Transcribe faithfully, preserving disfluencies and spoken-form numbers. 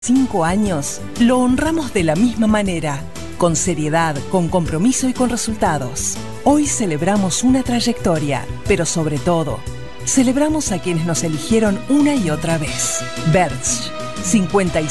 Cinco años, lo honramos de la misma manera, con seriedad, con compromiso y con resultados. Hoy celebramos una trayectoria, pero sobre todo, celebramos a quienes nos eligieron una y otra vez. Bertsch, cincuenta y